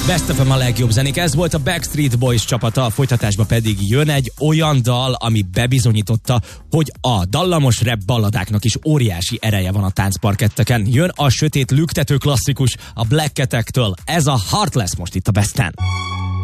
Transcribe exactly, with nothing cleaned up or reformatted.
Best of a legjobb zenék, ez volt a Backstreet Boys csapata, a folytatásba pedig jön egy olyan dal, ami bebizonyította, hogy a dallamos rap balladáknak is óriási ereje van a táncparketteken. Jön a sötét lüktető klasszikus a Black Cat-ektől, ez a Heartless most itt a Besten.